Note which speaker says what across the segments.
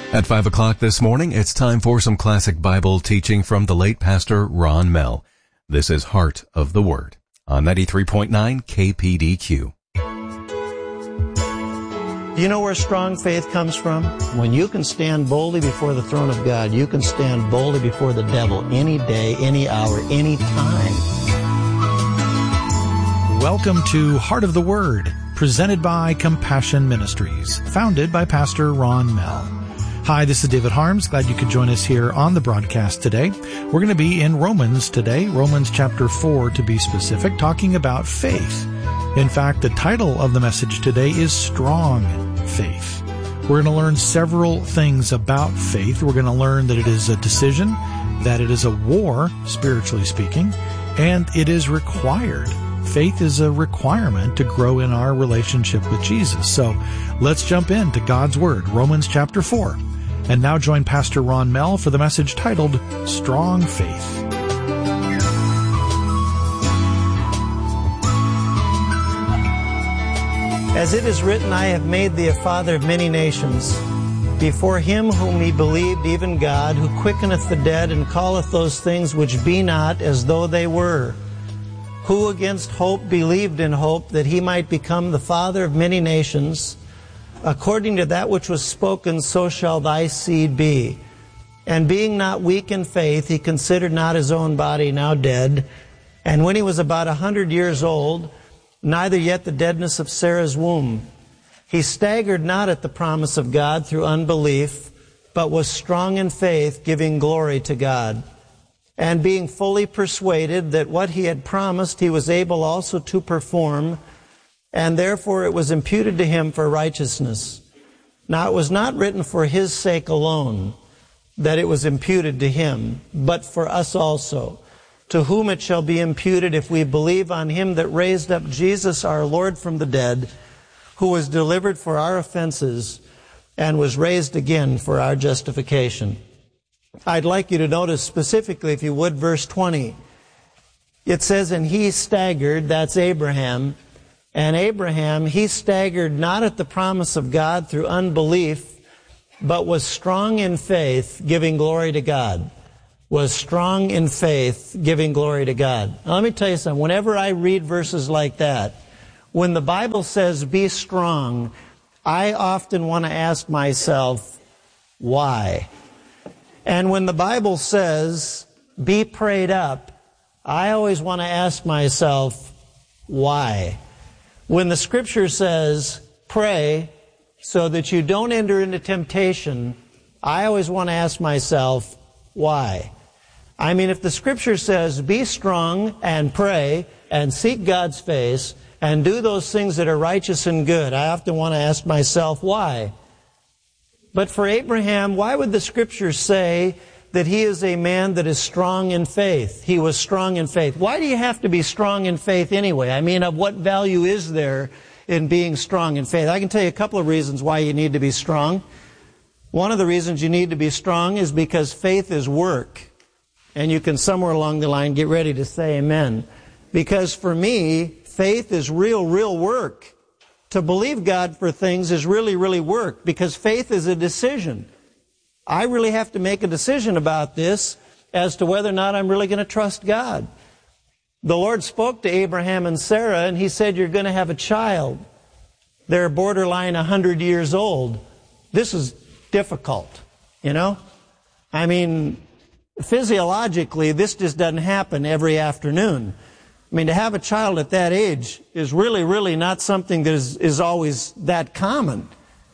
Speaker 1: At 5 o'clock this morning, it's time for some classic Bible teaching from the late Pastor Ron Mell. This is Heart of the Word on 93.9 KPDQ.
Speaker 2: Do you know where strong faith comes from? When you can stand boldly before the throne of God, you can stand boldly before the devil any day, any hour, any time.
Speaker 3: Welcome to Heart of the Word, presented by Compassion Ministries, founded by Pastor Ron Mell. Hi, this is David Harms. Glad you could join us here on the broadcast today. We're going to be in Romans today, Romans chapter 4 to be specific, talking about faith. In fact, the title of the message today is Strong Faith. We're going to learn several things about faith. We're going to learn that it is a decision, that it is a war, spiritually speaking, and it is required. Faith is a requirement to grow in our relationship with Jesus. So let's jump into God's Word, Romans chapter 4. And now join Pastor Ron Mell for the message titled, Strong Faith.
Speaker 2: As it is written, I have made thee a father of many nations, before him whom he believed, even God, who quickeneth the dead and calleth those things which be not as though they were, who against hope believed in hope that he might become the father of many nations, according to that which was spoken, so shall thy seed be. And being not weak in faith, he considered not his own body now dead, and when he was about 100 years old, neither yet the deadness of Sarah's womb. He staggered not at the promise of God through unbelief, but was strong in faith, giving glory to God. And being fully persuaded that what he had promised he was able also to perform, and therefore it was imputed to him for righteousness. Now it was not written for his sake alone that it was imputed to him, but for us also, to whom it shall be imputed if we believe on him that raised up Jesus our Lord from the dead, who was delivered for our offenses and was raised again for our justification. I'd like you to notice specifically, if you would, verse 20. It says, and he staggered, that's Abraham, and Abraham, he staggered not at the promise of God through unbelief, but was strong in faith, giving glory to God. Was strong in faith, giving glory to God. Now, let me tell you something. Whenever I read verses like that, when the Bible says, be strong, I often want to ask myself, why? And when the Bible says, be prayed up, I always want to ask myself, why? When the Scripture says, pray so that you don't enter into temptation, I always want to ask myself, why? I mean, if the Scripture says, be strong and pray and seek God's face and do those things that are righteous and good, I often want to ask myself, why? But for Abraham, why would the Scripture say that he is a man that is strong in faith? He was strong in faith. Why do you have to be strong in faith anyway? I mean, of what value is there in being strong in faith? I can tell you a couple of reasons why you need to be strong. One of the reasons you need to be strong is because faith is work. And you can somewhere along the line get ready to say amen. Because for me, faith is real work. To believe God for things is really work, because faith is a decision. I really have to make a decision about this as to whether or not I'm really going to trust God. The Lord spoke to Abraham and Sarah, and he said, you're going to have a child. They're borderline 100 years old. This is difficult, you know? I mean, physiologically, this just doesn't happen every afternoon. I mean, to have a child at that age is really not something that is always that common.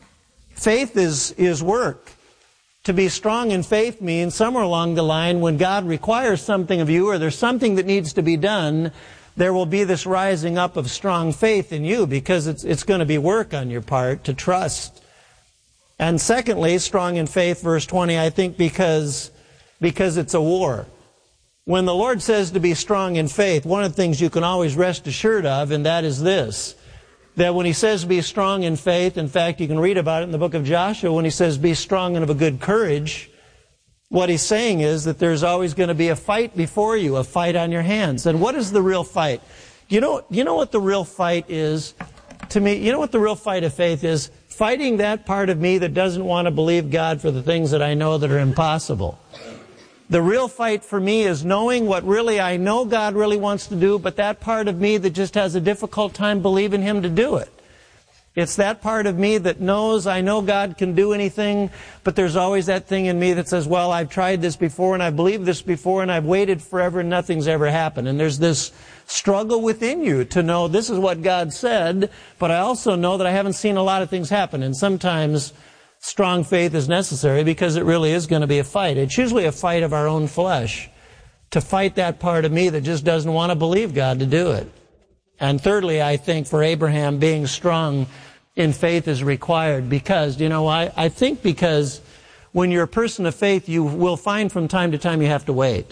Speaker 2: Faith is work. To be strong in faith means somewhere along the line when God requires something of you or there's something that needs to be done, there will be this rising up of strong faith in you because it's going to be work on your part to trust. And secondly, strong in faith, verse 20, I think because it's a war. When the Lord says to be strong in faith, one of the things you can always rest assured of, and that is this, that when he says be strong in faith, in fact, you can read about it in the book of Joshua, when he says be strong and of a good courage, what he's saying is that there's always going to be a fight before you, a fight on your hands. And what is the real fight? You know what the real fight is? To me, you know what the real fight of faith is? fighting that part of me that doesn't want to believe God for the things that I know that are impossible. The real fight for me is knowing what really I know God really wants to do, but that part of me that just has a difficult time believing Him to do it. It's that part of me that knows I know God can do anything, but there's always that thing in me that says, well, I've tried this before and I've believed this before and I've waited forever and nothing's ever happened. And there's this struggle within you to know this is what God said, but I also know that I haven't seen a lot of things happen. And sometimes strong faith is necessary because it really is going to be a fight. It's usually a fight of our own flesh to fight that part of me that just doesn't want to believe God to do it. And thirdly, I think for Abraham, being strong in faith is required because, you know why? I think because when you're a person of faith, you will find from time to time you have to wait.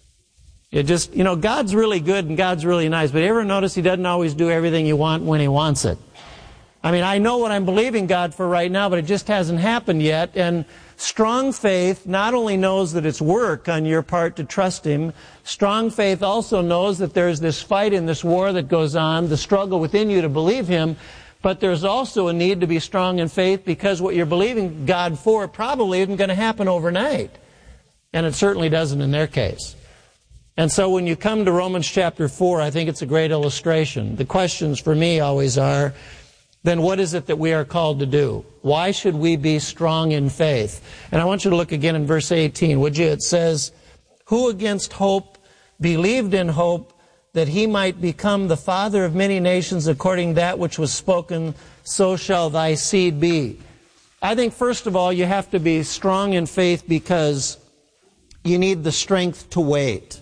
Speaker 2: It just, you know, God's really good and God's really nice, but you ever notice He doesn't always do everything you want when He wants it? I mean, I know what I'm believing God for right now, but it just hasn't happened yet. And strong faith not only knows that it's work on your part to trust Him, strong faith also knows that there's this fight in this war that goes on, the struggle within you to believe Him, but there's also a need to be strong in faith because what you're believing God for probably isn't going to happen overnight. And it certainly doesn't in their case. And so when you come to Romans chapter 4, I think it's a great illustration. The questions for me always are, then what is it that we are called to do? Why should we be strong in faith? And I want you to look again in verse 18, would you? It says, who against hope believed in hope that he might become the father of many nations according to that which was spoken, so shall thy seed be. I think first of all you have to be strong in faith because you need the strength to wait.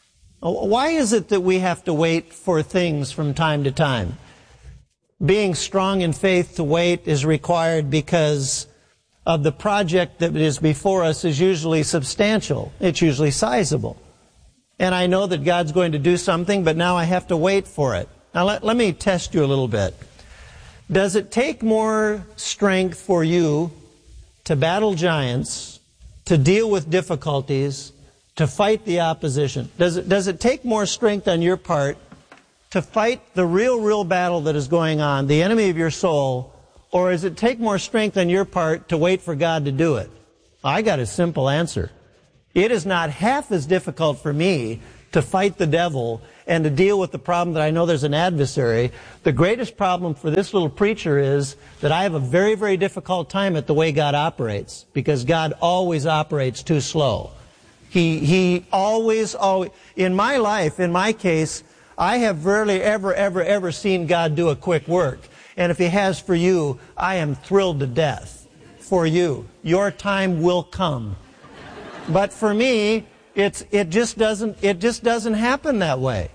Speaker 2: Why is it that we have to wait for things from time to time? Being strong in faith to wait is required because of the project that is before us is usually substantial. It's usually sizable. And I know that God's going to do something, but now I have to wait for it. Now let me test you a little bit. Does it take more strength for you to battle giants, to deal with difficulties, to fight the opposition? Does it take more strength on your part to fight the real battle that is going on, the enemy of your soul, or does it take more strength on your part to wait for God to do it? I got a simple answer. It is not half as difficult for me to fight the devil and to deal with the problem that I know there's an adversary. The greatest problem for this little preacher is that I have a very difficult time at the way God operates, because God always operates too slow. He always, in my life, in my case, I have rarely ever seen God do a quick work. And if He has for you, I am thrilled to death for you. Your time will come. But for me, it just doesn't happen that way.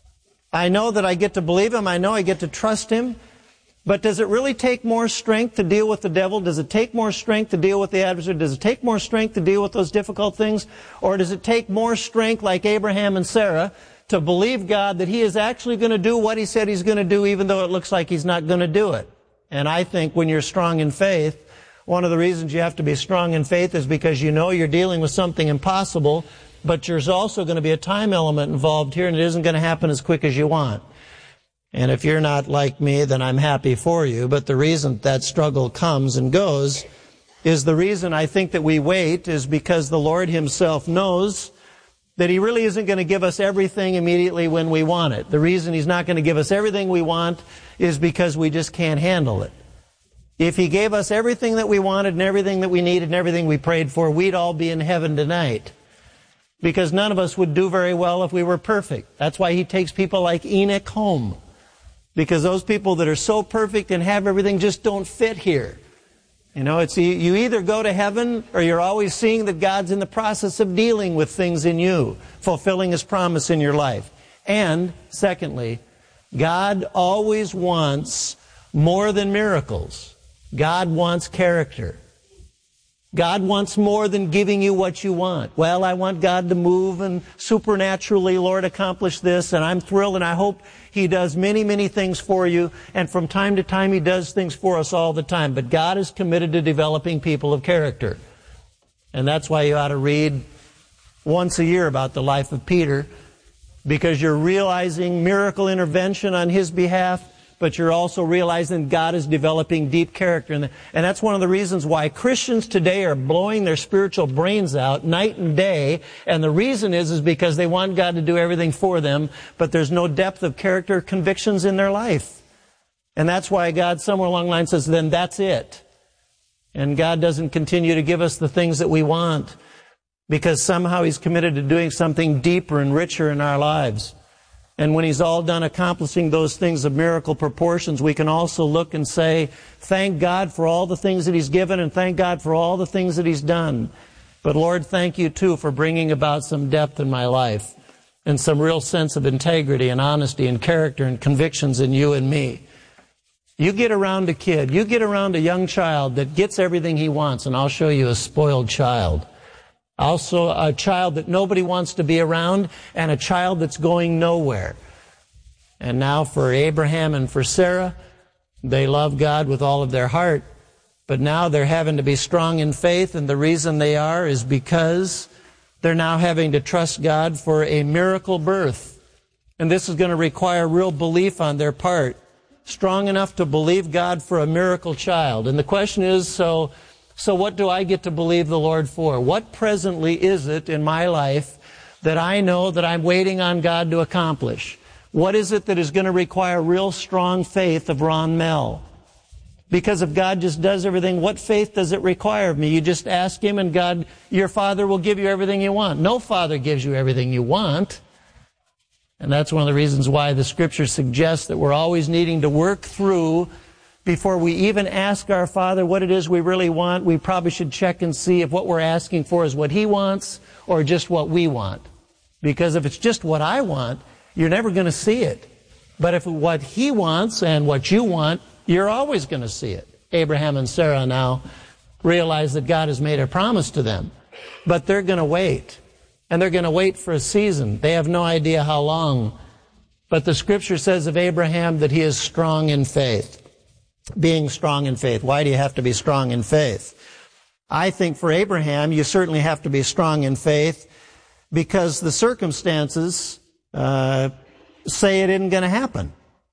Speaker 2: I know that I get to believe Him. I know I get to trust Him. But does it really take more strength to deal with the devil? Does it take more strength to deal with the adversary? Does it take more strength to deal with those difficult things? Or does it take more strength, like Abraham and Sarah, to believe God that He is actually going to do what He said He's going to do, even though it looks like He's not going to do it? And I think when you're strong in faith, one of the reasons you have to be strong in faith is because you know you're dealing with something impossible, but there's also going to be a time element involved here, and it isn't going to happen as quick as you want. And if you're not like me, then I'm happy for you. But the reason that struggle comes and goes is the reason I think that we wait is because the Lord Himself knows that He really isn't going to give us everything immediately when we want it. The reason He's not going to give us everything we want is because we just can't handle it. If He gave us everything that we wanted and everything that we needed and everything we prayed for, we'd all be in heaven tonight. Because none of us would do very well if we were perfect. That's why He takes people like Enoch home. Because those people that are so perfect and have everything just don't fit here. You know, it's you either go to heaven or you're always seeing that God's in the process of dealing with things in you, fulfilling His promise in your life. And, secondly, God always wants more than miracles. God wants character. God wants more than giving you what you want. Well, I want God to move and supernaturally, Lord, accomplish this, and I'm thrilled, and I hope He does many things for you, and from time to time He does things for us all the time. But God is committed to developing people of character. And that's why you ought to read once a year about the life of Peter, because you're realizing miracle intervention on his behalf, but you're also realizing God is developing deep character. And that's one of the reasons why Christians today are blowing their spiritual brains out night and day. And the reason is because they want God to do everything for them, but there's no depth of character convictions in their life. And that's why God somewhere along the line says, then that's it. And God doesn't continue to give us the things that we want, because somehow He's committed to doing something deeper and richer in our lives. And when He's all done accomplishing those things of miracle proportions, we can also look and say, thank God for all the things that He's given, and thank God for all the things that He's done. But Lord, thank You too for bringing about some depth in my life, and some real sense of integrity and honesty and character and convictions in You and me. You get around a kid, you get around a young child that gets everything he wants, and I'll show you a spoiled child. Also a child that nobody wants to be around, and a child that's going nowhere. And now for Abraham and for Sarah, they love God with all of their heart, but now they're having to be strong in faith, and the reason they are is because they're now having to trust God for a miracle birth. And this is going to require real belief on their part, strong enough to believe God for a miracle child. And the question is, so what do I get to believe the Lord for? What presently is it in my life that I know that I'm waiting on God to accomplish? What is it that is going to require real strong faith of Ron Mell? Because if God just does everything, what faith does it require of me? You just ask Him, and God, your Father, will give you everything you want. No father gives you everything you want. And that's one of the reasons why the Scripture suggests that we're always needing to work through, before we even ask our Father what it is we really want, we probably should check and see if what we're asking for is what He wants or just what we want. Because if it's just what I want, you're never going to see it. But if what He wants and what you want, you're always going to see it. Abraham and Sarah now realize that God has made a promise to them. But they're going to wait. And they're going to wait for a season. They have no idea how long. But the Scripture says of Abraham that he is strong in faith. Being strong in faith. Why do you have to be strong in faith? I think for Abraham, you certainly have to be strong in faith because the circumstances say it isn't going to happen.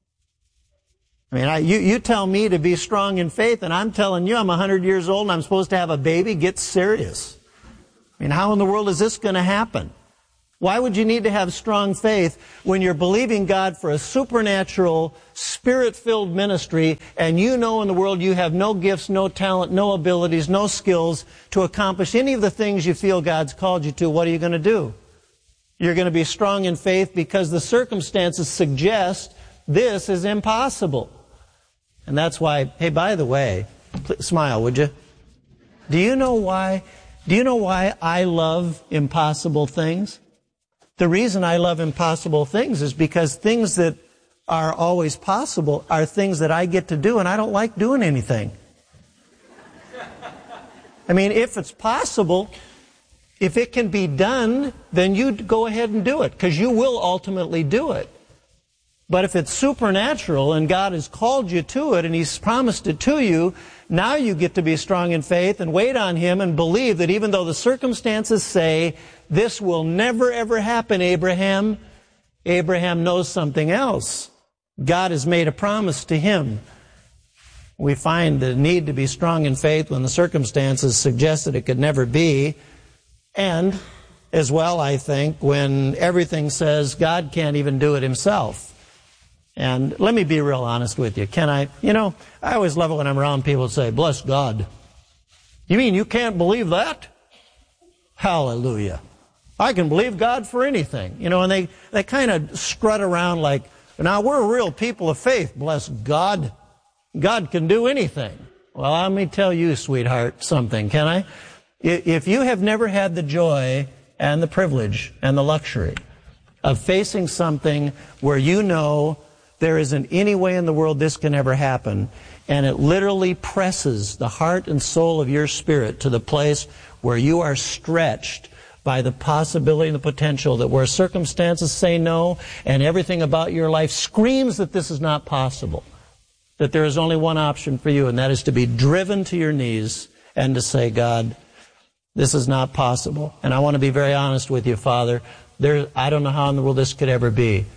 Speaker 2: I mean, you tell me to be strong in faith, and I'm telling you I'm 100 years old and I'm supposed to have a baby. Get serious. I mean, how in the world is this going to happen? Why would you need to have strong faith when you're believing God for a supernatural, Spirit-filled ministry, and you know in the world you have no gifts, no talent, no abilities, no skills to accomplish any of the things you feel God's called you to? What are you going to do? You're going to be strong in faith because the circumstances suggest this is impossible. And that's why, hey, by the way, smile, would you? Do you know why I love impossible things? The reason I love impossible things is because things that are always possible are things that I get to do, and I don't like doing anything. I mean, if it's possible, if it can be done, then you go ahead and do it, because you will ultimately do it. But if it's supernatural and God has called you to it and He's promised it to you, now you get to be strong in faith and wait on Him and believe that even though the circumstances say, this will never ever happen, Abraham knows something else. God has made a promise to him. We find the need to be strong in faith when the circumstances suggest that it could never be. And as well, I think, when everything says God can't even do it Himself. And let me be real honest with you. I always love it when I'm around people who say, bless God. You mean you can't believe that? Hallelujah. I can believe God for anything. And they kind of strut around like, now we're real people of faith, bless God. God can do anything. Well, let me tell you, sweetheart, something, can I? If you have never had the joy and the privilege and the luxury of facing something where you know there isn't any way in the world this can ever happen, and it literally presses the heart and soul of your spirit to the place where you are stretched by the possibility and the potential that where circumstances say no and everything about your life screams that this is not possible, that there is only one option for you, and that is to be driven to your knees and to say, God, this is not possible. And I want to be very honest with you, Father. I don't know how in the world this could ever be.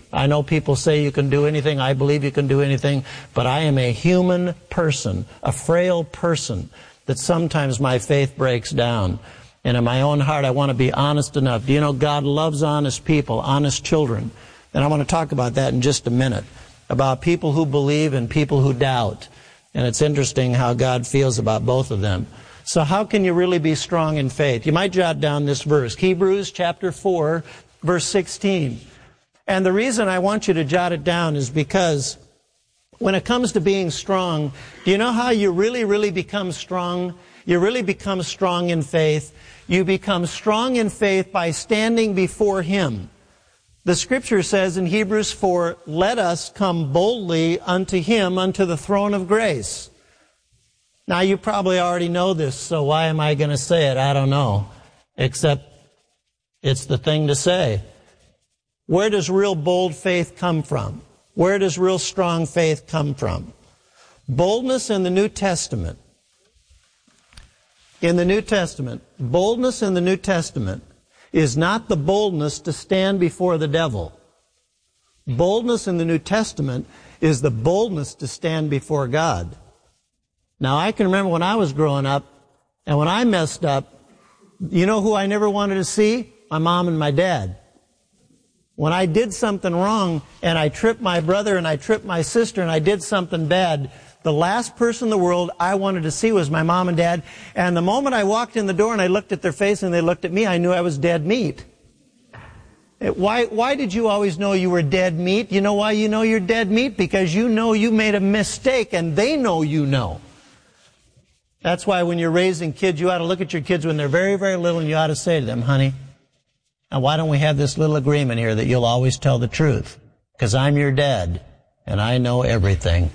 Speaker 2: I know people say you can do anything. I believe you can do anything. But I am a human person, a frail person, that sometimes my faith breaks down. And in my own heart, I want to be honest enough. Do you know God loves honest people, honest children? And I want to talk about that in just a minute, about people who believe and people who doubt. And it's interesting how God feels about both of them. So how can you really be strong in faith? You might jot down this verse, Hebrews chapter 4, verse 16. And the reason I want you to jot it down is because when it comes to being strong, do you know how you really become strong? You really become strong in faith. You become strong in faith by standing before Him. The Scripture says in Hebrews 4, let us come boldly unto Him, unto the throne of grace. Now, you probably already know this, so why am I going to say it? I don't know. Except it's the thing to say. Where does real bold faith come from? Where does real strong faith come from? Boldness in the New Testament. In the New Testament, boldness in the New Testament is not the boldness to stand before the devil. Boldness in the New Testament is the boldness to stand before God. Now, I can remember when I was growing up, and when I messed up, you know who I never wanted to see? My mom and my dad. When I did something wrong, and I tripped my brother, and I tripped my sister, and I did something bad, the last person in the world I wanted to see was my mom and dad. And the moment I walked in the door and I looked at their face and they looked at me, I knew I was dead meat. Why did you always know you were dead meat? You know why you know you're dead meat? Because you know you made a mistake and they know you know. That's why when you're raising kids, you ought to look at your kids when they're very, very little and you ought to say to them, honey, now why don't we have this little agreement here that you'll always tell the truth? Because I'm your dad and I know everything.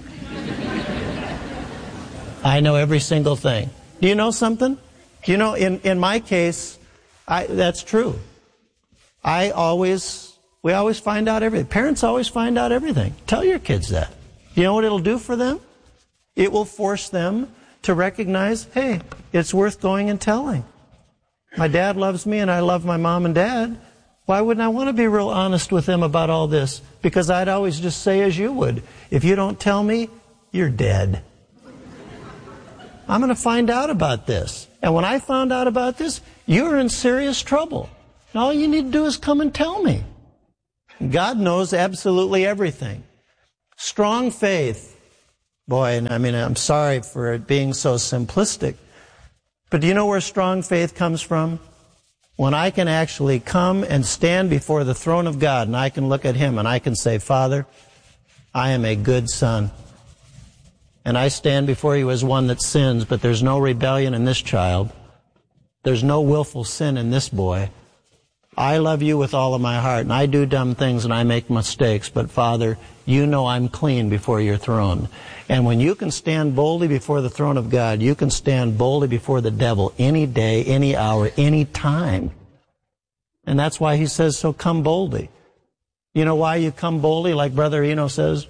Speaker 2: I know every single thing. Do you know something? You know, in my case, that's true. We always find out everything. Parents always find out everything. Tell your kids that. You know what it'll do for them? It will force them to recognize, hey, it's worth going and telling. My dad loves me and I love my mom and dad. Why wouldn't I want to be real honest with them about all this? Because I'd always just say as you would, if you don't tell me, you're dead. I'm going to find out about this. And when I found out about this, you're in serious trouble. And all you need to do is come and tell me. God knows absolutely everything. Strong faith. Boy, and I mean, I'm sorry for it being so simplistic. But do you know where strong faith comes from? When I can actually come and stand before the throne of God and I can look at Him and I can say, Father, I am a good son. And I stand before you as one that sins, but there's no rebellion in this child. There's no willful sin in this boy. I love you with all of my heart, and I do dumb things and I make mistakes, but Father, you know I'm clean before your throne. And when you can stand boldly before the throne of God, you can stand boldly before the devil any day, any hour, any time. And that's why he says, so come boldly. You know why you come boldly, like Brother Eno says?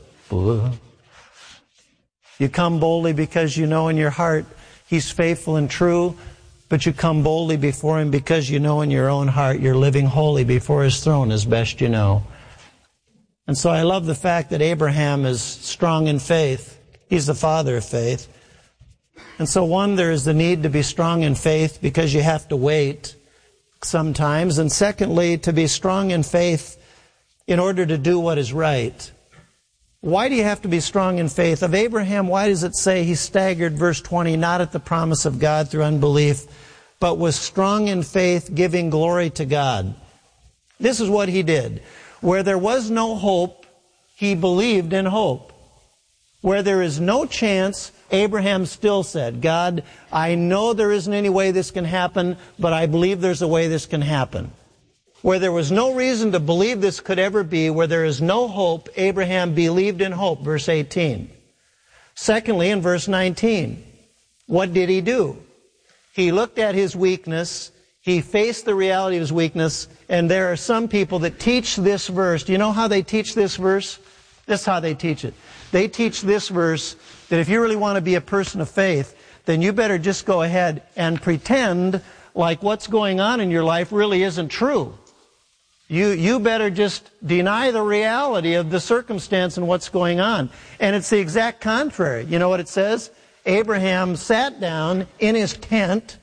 Speaker 2: You come boldly because you know in your heart He's faithful and true, but you come boldly before Him because you know in your own heart you're living holy before His throne as best you know. And so I love the fact that Abraham is strong in faith. He's the father of faith. And so one, there is the need to be strong in faith because you have to wait sometimes. And secondly, to be strong in faith in order to do what is right. Why do you have to be strong in faith? Of Abraham, why does it say he staggered, verse 20, not at the promise of God through unbelief, but was strong in faith, giving glory to God? This is what he did. Where there was no hope, he believed in hope. Where there is no chance, Abraham still said, God, I know there isn't any way this can happen, but I believe there's a way this can happen. Where there was no reason to believe this could ever be, where there is no hope, Abraham believed in hope, verse 18. Secondly, in verse 19, what did he do? He looked at his weakness, he faced the reality of his weakness, and there are some people that teach this verse. Do you know how they teach this verse? This is how they teach it. They teach this verse that if you really want to be a person of faith, then you better just go ahead and pretend like what's going on in your life really isn't true. You better just deny the reality of the circumstance and what's going on. And it's the exact contrary. You know what it says? Abraham sat down in his tent,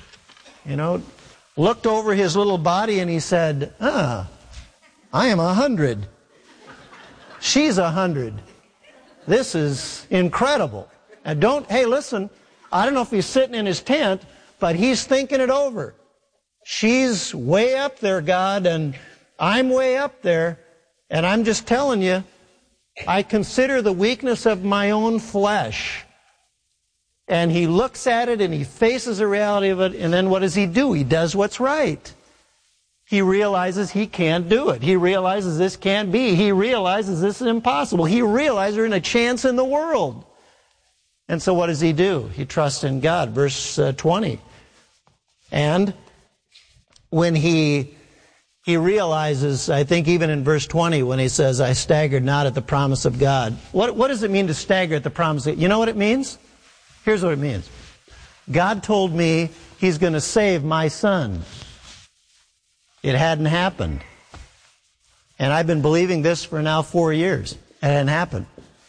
Speaker 2: looked over his little body, and he said, I am 100. She's 100. This is incredible. Hey, listen, I don't know if he's sitting in his tent, but he's thinking it over. She's way up there, God, and I'm way up there, and I'm just telling you, I consider the weakness of my own flesh. And he looks at it and he faces the reality of it, and then what does he do? He does what's right. He realizes he can't do it. He realizes this can't be. He realizes this is impossible. He realizes there's a chance in the world. And so what does he do? He trusts in God. Verse 20. And when he realizes, I think even in verse 20, when he says, I staggered not at the promise of God. What does it mean to stagger at the promise of God? You know what it means? Here's what it means. God told me He's going to save my son. It hadn't happened. And I've been believing this for now 4 years. It hadn't happened.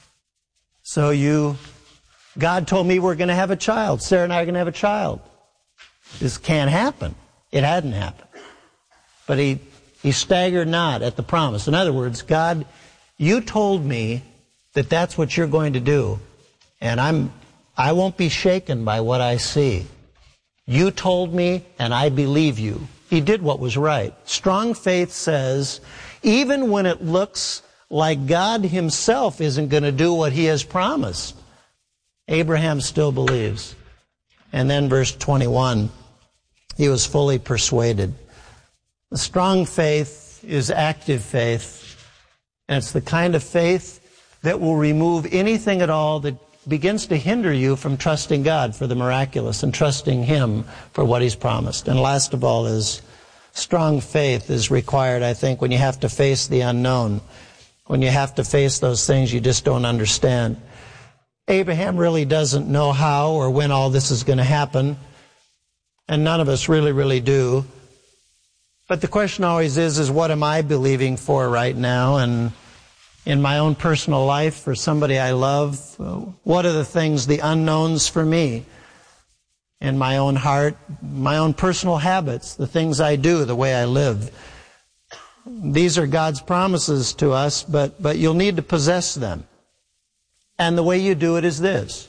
Speaker 2: So God told me we're going to have a child. Sarah and I are going to have a child. This can't happen. It hadn't happened. But he staggered not at the promise. In other words, God, you told me that that's what you're going to do. And I won't be shaken by what I see. You told me, and I believe you. He did what was right. Strong faith says, even when it looks like God Himself isn't going to do what He has promised, Abraham still believes. And then verse 21, he was fully persuaded. The strong faith is active faith, and it's the kind of faith that will remove anything at all that begins to hinder you from trusting God for the miraculous and trusting Him for what He's promised. And last of all is strong faith is required, I think, when you have to face the unknown, when you have to face those things you just don't understand. Abraham really doesn't know how or when all this is going to happen, and none of us really do. But the question always is what am I believing for right now? And in my own personal life, for somebody I love, what are the things, the unknowns for me? In my own heart, my own personal habits, the things I do, the way I live. These are God's promises to us, but you'll need to possess them. And the way you do it is this.